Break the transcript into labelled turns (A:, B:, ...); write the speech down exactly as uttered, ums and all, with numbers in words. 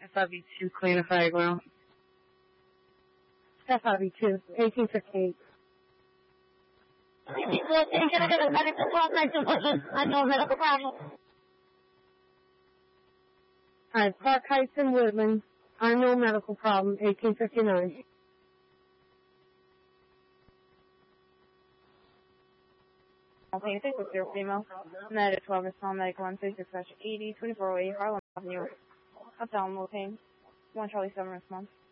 A: F I V two, clean a fire ground.
B: F I V two, eighteen fifty-eight.
C: Well, they're gonna get a medical problem. I know medical problem.
B: Alright, Park Heights and Woodland. I know medical problem, eighteen fifty-nine.
D: Okay, six with zero female. United twelve respond medical one thirty-six eighty, twenty-four oh eight, Harlem Avenue. Uptown Lopane. One Charlie seven response.